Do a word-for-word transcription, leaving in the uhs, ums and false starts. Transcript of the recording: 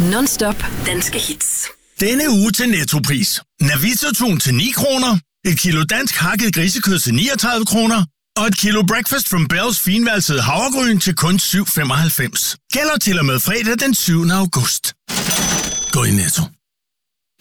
Non-stop danske hits. Denne uge til Nettopris. Navita-tun til ni kroner. Et kilo dansk hakket grisekød til niogtredive kroner. Og et kilo Breakfast from Bells finvalsede havregryn til kun syv femoghalvfems. Gælder til og med fredag den syvende august. Gå i Netto.